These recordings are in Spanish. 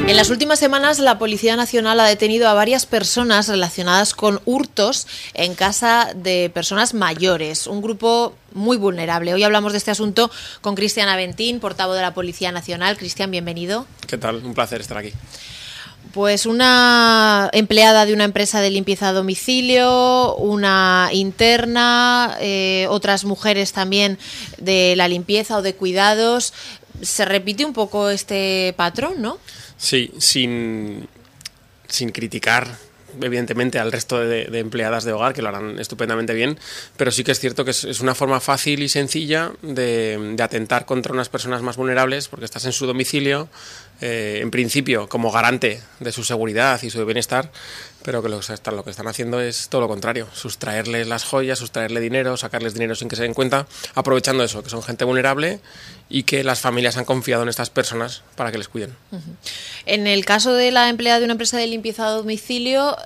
En las últimas semanas, la Policía Nacional ha detenido a varias personas relacionadas con hurtos en casa de personas mayores, un grupo muy vulnerable. Hoy hablamos de este asunto con Cristian Aventín, portavoz de la Policía Nacional. Cristian, bienvenido. ¿Qué tal? Un placer estar aquí. Pues una empleada de una empresa de limpieza a domicilio, una interna, otras mujeres también de la limpieza o de cuidados. Se repite un poco este patrón, ¿no? Sí, sin criticar evidentemente al resto de empleadas de hogar, que lo harán estupendamente bien, pero sí que es cierto que es una forma fácil y sencilla de atentar contra unas personas más vulnerables, porque estás en su domicilio, en principio como garante de su seguridad y su bienestar, pero que lo que están haciendo es todo lo contrario, sustraerles las joyas, sustraerle dinero, sacarles dinero sin que se den cuenta, aprovechando eso, que son gente vulnerable y que las familias han confiado en estas personas para que les cuiden. En el caso de la empleada de una empresa de limpieza a domicilio,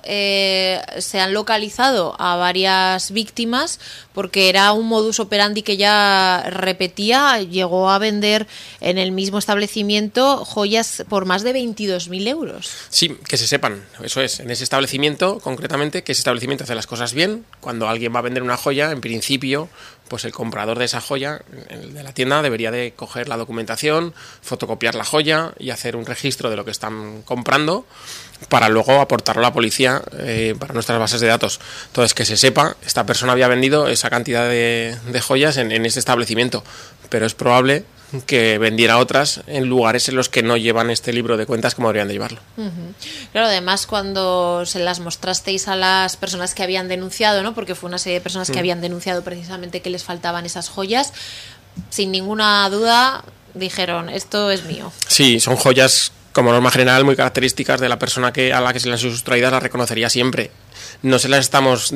se han localizado a varias víctimas porque era un modus operandi que ya repetía. Llegó a vender en el mismo establecimiento joyas por más de 22.000 euros. Sí, que se sepan, eso es, en ese establecimiento concretamente, que ese establecimiento hace las cosas bien. Cuando alguien va a vender una joya, en principio, pues el comprador de esa joya, el de la tienda, debería de coger la documentación, fotocopiar la joya y hacer un registro de lo que están comprando para luego aportarlo a la policía para nuestras bases de datos. Entonces, que se sepa, esta persona había vendido esa cantidad de joyas en ese establecimiento, pero es probable que vendiera otras en lugares en los que no llevan este libro de cuentas como deberían de llevarlo. Claro, además cuando se las mostrasteis a las personas que habían denunciado, ¿no? Porque fue una serie de personas que habían denunciado precisamente que les faltaban esas joyas, sin ninguna duda dijeron, esto es mío. Sí, son joyas como norma general muy características de la persona a la que se las han sustraídas, las reconocería siempre. No se las estamos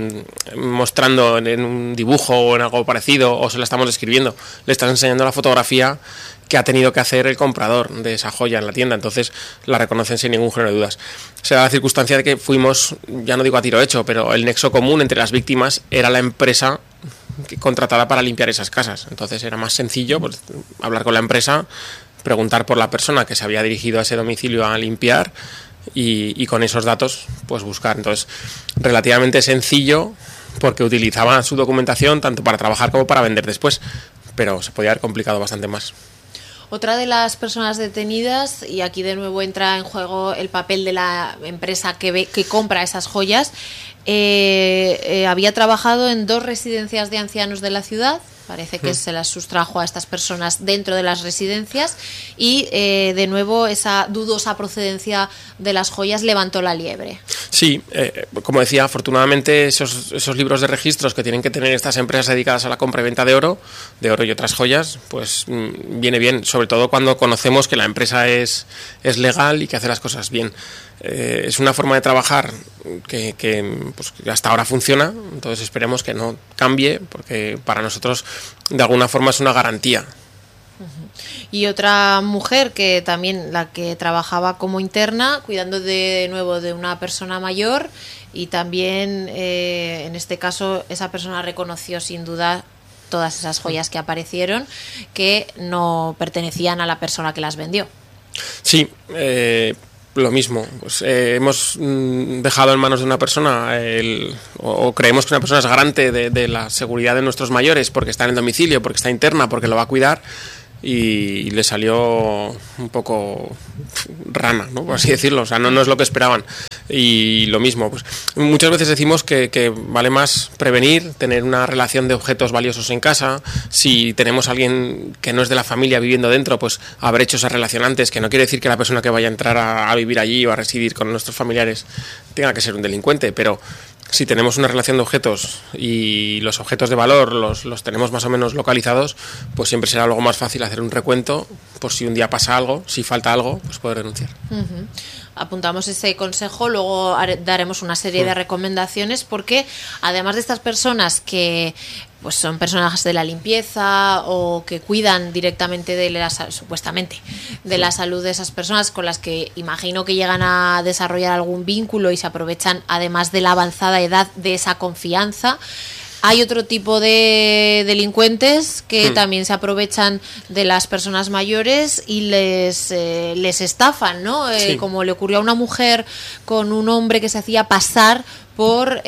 mostrando en un dibujo o en algo parecido, o se las estamos describiendo. Le estás enseñando la fotografía que ha tenido que hacer el comprador de esa joya en la tienda, entonces la reconocen sin ningún género de dudas. Se da la circunstancia de que fuimos, ya no digo a tiro hecho, pero el nexo común entre las víctimas era la empresa contratada para limpiar esas casas. Entonces era más sencillo pues, hablar con la empresa, preguntar por la persona que se había dirigido a ese domicilio a limpiar y con esos datos pues buscar. Entonces, relativamente sencillo porque utilizaban su documentación tanto para trabajar como para vender después, pero se podía haber complicado bastante más. Otra de las personas detenidas, y aquí de nuevo entra en juego el papel de la empresa que compra esas joyas, había trabajado en 2 residencias de ancianos de la ciudad. Parece que se las sustrajo a estas personas dentro de las residencias y, de nuevo, esa dudosa procedencia de las joyas levantó la liebre. Sí, como decía, afortunadamente esos libros de registros que tienen que tener estas empresas dedicadas a la compra y venta de oro y otras joyas, pues viene bien, sobre todo cuando conocemos que la empresa es legal y que hace las cosas bien. Es una forma de trabajar que hasta ahora funciona, entonces esperemos que no cambie, porque para nosotros de alguna forma es una garantía. Y otra mujer que también, la que trabajaba como interna, cuidando de nuevo de una persona mayor, y también en este caso esa persona reconoció sin duda todas esas joyas que aparecieron que no pertenecían a la persona que las vendió. Sí, lo mismo, pues, hemos dejado en manos de una persona o creemos que una persona es garante de la seguridad de nuestros mayores porque está en el domicilio, porque está interna, porque lo va a cuidar, y le salió un poco rana, ¿no? Por así decirlo, o sea, no es lo que esperaban. Y lo mismo, pues muchas veces decimos que vale más prevenir, tener una relación de objetos valiosos en casa. Si tenemos a alguien que no es de la familia viviendo dentro, pues haber hecho esas relación antes, que no quiere decir que la persona que vaya a entrar a vivir allí o a residir con nuestros familiares tenga que ser un delincuente, pero si tenemos una relación de objetos y los objetos de valor los tenemos más o menos localizados, pues siempre será algo más fácil hacer un recuento por si un día pasa algo, si falta algo, pues poder denunciar. Apuntamos ese consejo, luego daremos una serie de recomendaciones, porque además de estas personas que pues son personas de la limpieza o que cuidan directamente supuestamente de la salud de esas personas, con las que imagino que llegan a desarrollar algún vínculo y se aprovechan además de la avanzada edad de esa confianza, Hay otro tipo de delincuentes que también se aprovechan de las personas mayores y les estafan, ¿no? Sí. Como le ocurrió a una mujer con un hombre que se hacía pasar por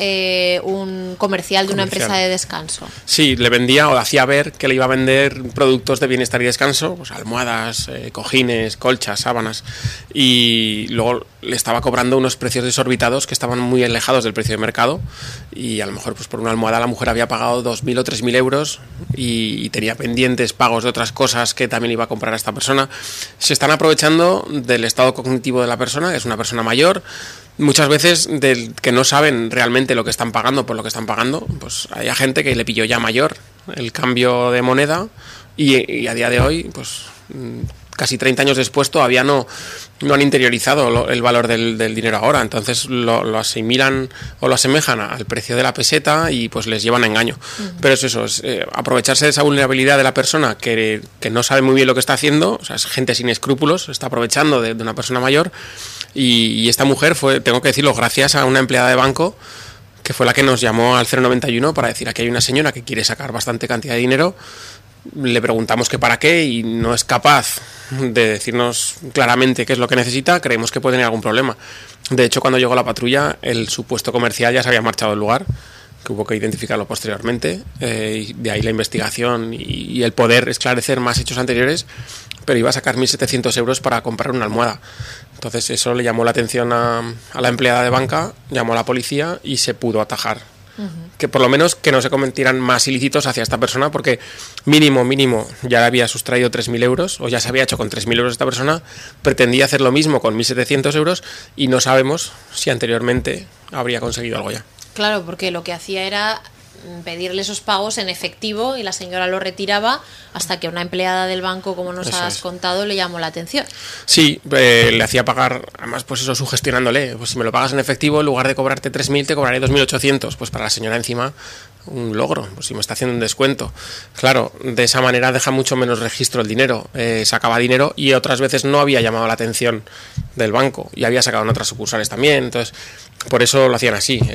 un comercial de una empresa de descanso. Sí, le vendía o hacía ver que le iba a vender productos de bienestar y descanso, pues almohadas, cojines, colchas, sábanas, y luego le estaba cobrando unos precios desorbitados que estaban muy alejados del precio de mercado, y a lo mejor pues por una almohada la mujer había pagado 2.000 o 3.000 euros y tenía pendientes pagos de otras cosas que también iba a comprar a esta persona. Se están aprovechando del estado cognitivo de la persona, que es una persona mayor, muchas veces del que no saben realmente lo que están pagando por lo que están pagando. Pues hay gente que le pilló ya mayor el cambio de moneda y a día de hoy, pues casi 30 años después, todavía no han interiorizado el valor del dinero ahora. Entonces lo asimilan o lo asemejan al precio de la peseta y pues les llevan a engaño. Pero es eso, es aprovecharse de esa vulnerabilidad de la persona que no sabe muy bien lo que está haciendo. O sea, es gente sin escrúpulos, está aprovechando de una persona mayor. Y esta mujer fue, tengo que decirlo, gracias a una empleada de banco que fue la que nos llamó al 091 para decir: aquí hay una señora que quiere sacar bastante cantidad de dinero. Le preguntamos que para qué y no es capaz de decirnos claramente qué es lo que necesita. Creemos que puede tener algún problema. De hecho, cuando llegó la patrulla, el supuesto comercial ya se había marchado del lugar, que hubo que identificarlo posteriormente, y de ahí la investigación y el poder esclarecer más hechos anteriores, pero iba a sacar 1.700 euros para comprar una almohada. Entonces eso le llamó la atención a la empleada de banca, llamó a la policía y se pudo atajar. Que por lo menos que no se cometieran más ilícitos hacia esta persona, porque mínimo ya le había sustraído 3.000 euros, o ya se había hecho con 3.000 euros esta persona, pretendía hacer lo mismo con 1.700 euros y no sabemos si anteriormente habría conseguido algo ya. Claro, porque lo que hacía era pedirle esos pagos en efectivo y la señora lo retiraba hasta que una empleada del banco, como nos has contado, le llamó la atención. Sí, le hacía pagar, además pues eso, sugestionándole, pues si me lo pagas en efectivo, en lugar de cobrarte 3.000 te cobraré 2.800, pues para la señora encima un logro, pues si me está haciendo un descuento. Claro, de esa manera deja mucho menos registro el dinero, sacaba dinero y otras veces no había llamado la atención del banco y había sacado en otras sucursales también. Entonces por eso lo hacían así.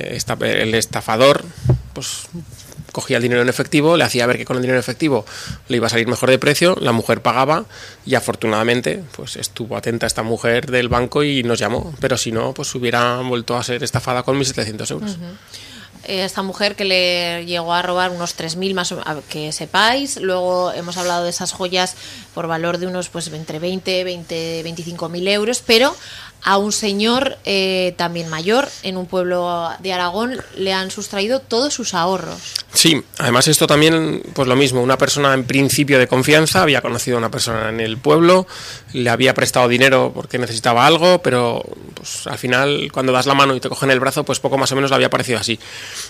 El estafador pues cogía el dinero en efectivo, le hacía ver que con el dinero en efectivo le iba a salir mejor de precio, la mujer pagaba y afortunadamente pues estuvo atenta esta mujer del banco y nos llamó, pero si no pues hubiera vuelto a ser estafada con 1.700 euros. Esta mujer que le llegó a robar unos 3.000 más, que sepáis. Luego hemos hablado de esas joyas por valor de unos pues entre 25.000 euros, pero a un señor también mayor en un pueblo de Aragón le han sustraído todos sus ahorros. Sí, además esto también, pues lo mismo, una persona en principio de confianza, había conocido a una persona en el pueblo, le había prestado dinero porque necesitaba algo, pero pues al final cuando das la mano y te cogen el brazo, pues poco más o menos le había parecido así.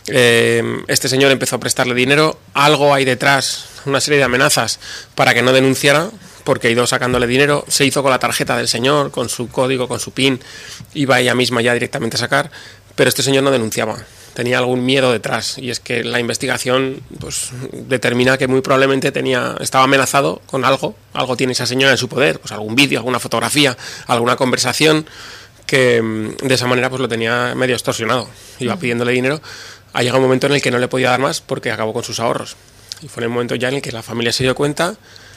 Este señor empezó a prestarle dinero, algo hay detrás, una serie de amenazas para que no denunciara, porque ha ido sacándole dinero, se hizo con la tarjeta del señor, con su código, con su PIN, iba ella misma ya directamente a sacar, pero este señor no denunciaba, tenía algún miedo detrás, y es que la investigación pues determina que muy probablemente estaba amenazado con algo tiene esa señora en su poder, pues algún vídeo, alguna fotografía, alguna conversación, que de esa manera pues lo tenía medio extorsionado, iba pidiéndole dinero. Ha llegado un momento en el que no le podía dar más porque acabó con sus ahorros, y fue en el momento ya en el que la familia se dio cuenta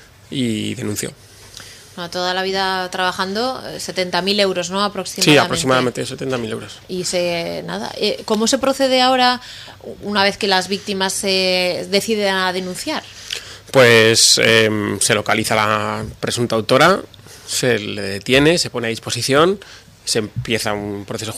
y denunció. Bueno, toda la vida trabajando, 70.000 euros, ¿no? Aproximadamente. Sí, aproximadamente 70.000 euros. Y ¿cómo se procede ahora una vez que las víctimas se deciden a denunciar? Pues se localiza la presunta autora, se le detiene, se pone a disposición, se empieza un proceso